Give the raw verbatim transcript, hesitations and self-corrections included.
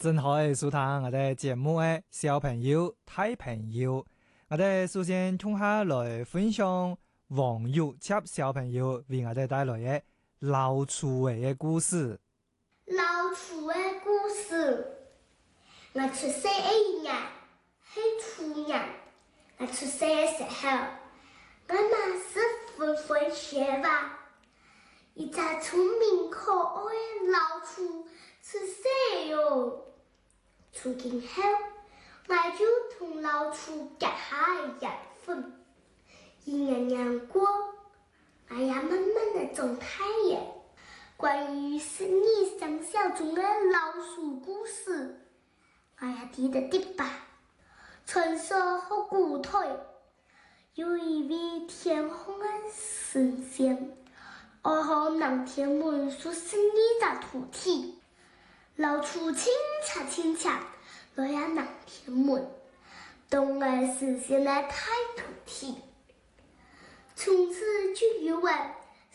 正好係收聽我哋節目嘅小朋友、大朋友，我哋首先同下來分享黃玉輯小朋友為我哋帶來嘅老鼠嘅故事。 老鼠嘅故事，我出世嘅日係兔年，我出世嘅時候，我媽是粉粉雪吧，一隻聰明可愛嘅老鼠出世喲。出生後，我就同老鼠結下緣分，一年年過，我也慢慢地長大了。關於十二生肖中的老鼠故事，我也記得啲吧。傳說好古代，有一位天空的神仙，愛好南天門所生一隻徒弟。老鼠清查清查，來呀南天門，當了神仙的大徒弟，從此就有了